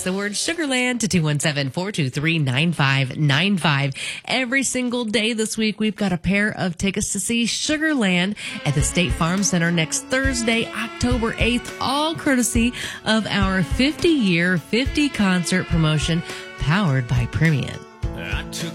Text the word Sugarland to 217-423-9595. Every single day this week, we've got a pair of tickets to see Sugarland at the State Farm Center next Thursday, October 8th, all courtesy of our 50-year 50 concert promotion powered by Premium.